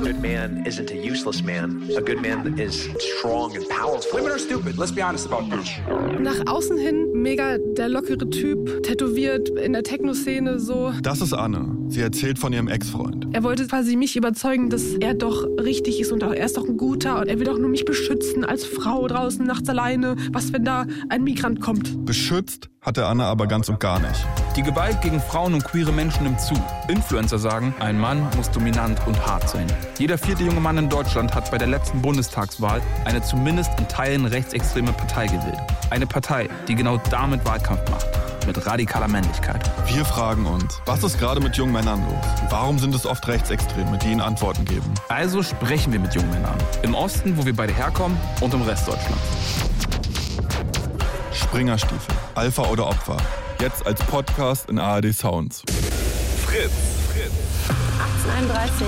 good man isn't a useless man. A good man is strong and powerful. Women are stupid, let's be honest about this. Nach außen hin mega der lockere Typ, tätowiert in der Techno-Szene so. Das ist Anne. Sie erzählt von ihrem Ex-Freund. Er wollte quasi mich überzeugen, dass er doch richtig ist und auch, er ist doch ein Guter und er will doch nur mich beschützen als Frau draußen nachts alleine. Was, wenn da ein Migrant kommt? Beschützt hatte Anne aber ganz und gar nicht. Die Gewalt gegen Frauen und queere Menschen nimmt zu. Influencer sagen, ein Mann muss dominant und hart sein. Jeder 4. junge Mann in Deutschland hat bei der letzten Bundestagswahl eine zumindest in Teilen rechtsextreme Partei gewählt. Eine Partei, die genau damit Wahlkampf macht. Mit radikaler Männlichkeit. Wir fragen uns, was ist gerade mit jungen Männern los? Warum sind es oft Rechtsextreme, die ihnen Antworten geben? Also sprechen wir mit jungen Männern. Im Osten, wo wir beide herkommen, und im Rest Deutschlands. Springerstiefel, Alpha oder Opfer. Jetzt als Podcast in ARD Sounds. Fritz. 18:31.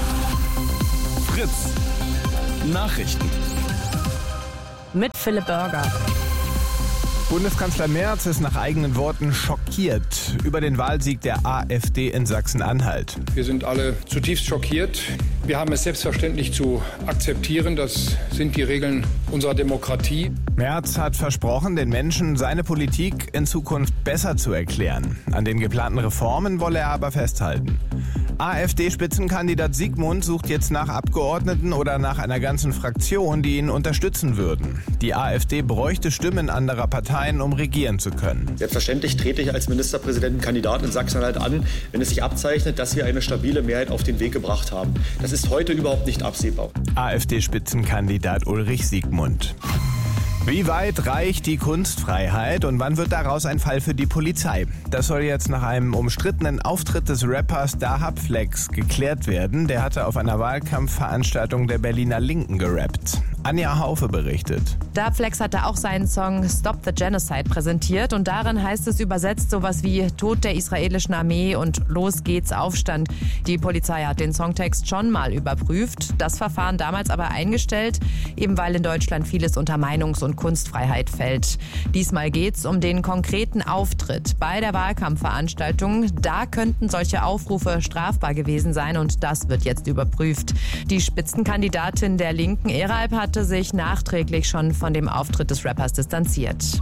Fritz. Nachrichten. Mit Philipp Burger. Bundeskanzler Merz ist nach eigenen Worten schockiert über den Wahlsieg der AfD in Sachsen-Anhalt. Wir sind alle zutiefst schockiert. Wir haben es selbstverständlich zu akzeptieren. Das sind die Regeln unserer Demokratie. Merz hat versprochen, den Menschen seine Politik in Zukunft besser zu erklären. An den geplanten Reformen wolle er aber festhalten. AfD-Spitzenkandidat Sigmund sucht jetzt nach Abgeordneten oder nach einer ganzen Fraktion, die ihn unterstützen würden. Die AfD bräuchte Stimmen anderer Parteien, um regieren zu können. Selbstverständlich trete ich als Ministerpräsidentenkandidat in Sachsen-Anhalt an, wenn es sich abzeichnet, dass wir eine stabile Mehrheit auf den Weg gebracht haben. Das ist heute überhaupt nicht absehbar. AfD-Spitzenkandidat Ulrich Sigmund. Wie weit reicht die Kunstfreiheit und wann wird daraus ein Fall für die Polizei? Das soll jetzt nach einem umstrittenen Auftritt des Rappers Dahab Flex geklärt werden. Der hatte auf einer Wahlkampfveranstaltung der Berliner Linken gerappt. Anja Haufe berichtet. Dahab Flex hatte auch seinen Song Stop the Genocide präsentiert und darin heißt es übersetzt sowas wie Tod der israelischen Armee und los geht's Aufstand. Die Polizei hat den Songtext schon mal überprüft, das Verfahren damals aber eingestellt, eben weil in Deutschland vieles unter Meinungs- und Kunstfreiheit fällt. Diesmal geht's um den konkreten Auftritt bei der Wahlkampfveranstaltung. Da könnten solche Aufrufe strafbar gewesen sein und das wird jetzt überprüft. Die Spitzenkandidatin der Linken, Eralp, hatte sich nachträglich schon von dem Auftritt des Rappers distanziert.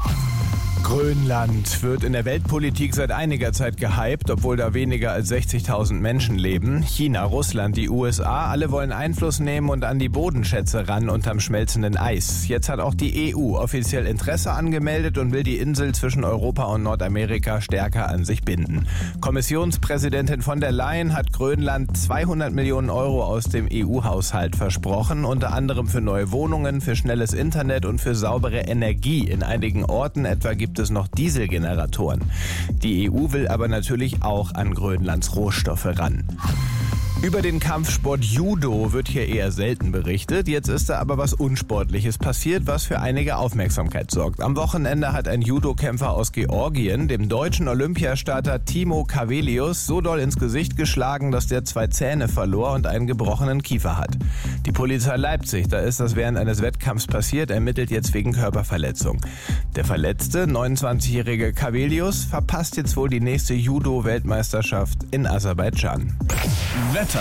Grönland wird in der Weltpolitik seit einiger Zeit gehypt, obwohl da weniger als 60.000 Menschen leben. China, Russland, die USA, alle wollen Einfluss nehmen und an die Bodenschätze ran unterm schmelzenden Eis. Jetzt hat auch die EU offiziell Interesse angemeldet und will die Insel zwischen Europa und Nordamerika stärker an sich binden. Kommissionspräsidentin von der Leyen hat Grönland 200 Millionen Euro aus dem EU-Haushalt versprochen, unter anderem für neue Wohnungen, für schnelles Internet und für saubere Energie. In einigen Orten etwa gibt es noch Dieselgeneratoren. Die EU will aber natürlich auch an Grönlands Rohstoffe ran. Über den Kampfsport Judo wird hier eher selten berichtet. Jetzt ist da aber was Unsportliches passiert, was für einige Aufmerksamkeit sorgt. Am Wochenende hat ein Judo-Kämpfer aus Georgien dem deutschen Olympiastarter Timo Kavelius so doll ins Gesicht geschlagen, dass der 2 Zähne verlor und einen gebrochenen Kiefer hat. Die Polizei Leipzig, da ist das während eines Wettkampfs passiert, ermittelt jetzt wegen Körperverletzung. Der verletzte, 29-jährige Kavelius verpasst jetzt wohl die nächste Judo-Weltmeisterschaft in Aserbaidschan. Wetter.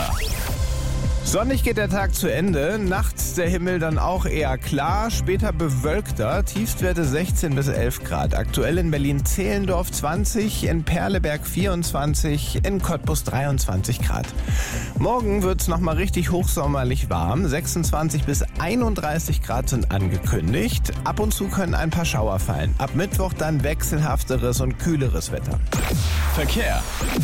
Sonnig geht der Tag zu Ende, nachts der Himmel dann auch eher klar, später bewölkter, Tiefstwerte 16 bis 11 Grad. Aktuell in Berlin-Zehlendorf 20, in Perleberg 24, in Cottbus 23 Grad. Morgen wird's nochmal richtig hochsommerlich warm, 26 bis 31 Grad sind angekündigt. Ab und zu können ein paar Schauer fallen. Ab Mittwoch dann wechselhafteres und kühleres Wetter. Verkehr.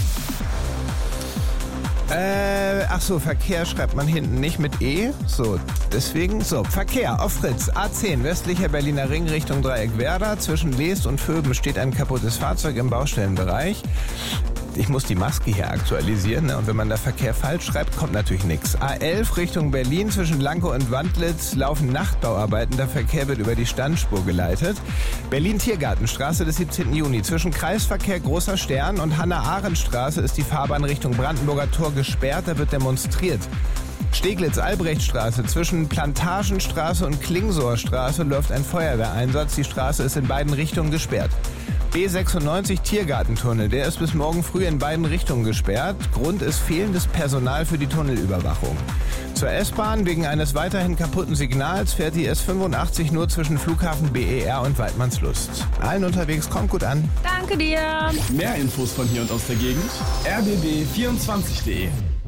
Verkehr schreibt man hinten nicht mit E. Verkehr auf Fritz. A10, westlicher Berliner Ring Richtung Dreieck-Werder. Zwischen Leest und Vöben steht ein kaputtes Fahrzeug im Baustellenbereich. Ich muss die Maske hier aktualisieren, ne? Und wenn man da Verkehr falsch schreibt, kommt natürlich nichts. A11 Richtung Berlin, zwischen Lankow und Wandlitz laufen Nachtbauarbeiten. Der Verkehr wird über die Standspur geleitet. Berlin-Tiergartenstraße des 17. Juni. Zwischen Kreisverkehr Großer Stern und Hannah-Arendt-Straße ist die Fahrbahn Richtung Brandenburger Tor gesperrt. Da wird demonstriert. Steglitz-Albrechtstraße zwischen Plantagenstraße und Klingsorstraße läuft ein Feuerwehreinsatz. Die Straße ist in beiden Richtungen gesperrt. B96 Tiergartentunnel, der ist bis morgen früh in beiden Richtungen gesperrt. Grund ist fehlendes Personal für die Tunnelüberwachung. Zur S-Bahn. Wegen eines weiterhin kaputten Signals fährt die S85 nur zwischen Flughafen BER und Waidmannslust. Allen unterwegs, kommt gut an. Danke dir. Mehr Infos von hier und aus der Gegend. rbb24.de.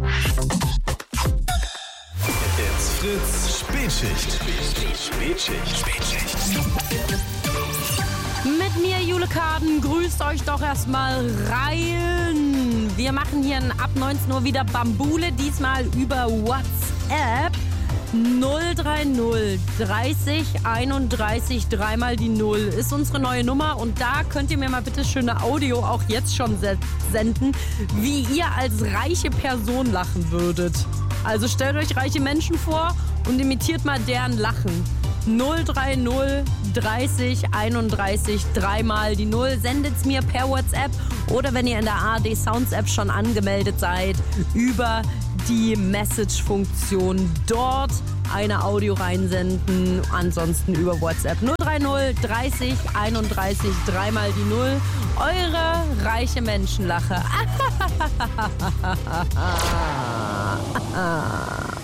It's Fritz Spätschicht. Mit mir, Jule Kaden, grüßt euch doch erstmal rein. Wir machen hier ab 19 Uhr wieder Bambule, diesmal über WhatsApp. 030 30 31 3 die 0 ist unsere neue Nummer und da könnt ihr mir mal bitte schöne Audio auch jetzt schon senden, wie ihr als reiche Person lachen würdet. Also stellt euch reiche Menschen vor und imitiert mal deren Lachen. 030 30 31 3 die 0. Sendet's mir per WhatsApp oder wenn ihr in der ARD Sounds App schon angemeldet seid, über die Message-Funktion dort eine Audio reinsenden. Ansonsten über WhatsApp 030 30 31 3 die 0. Eure reiche Menschenlache.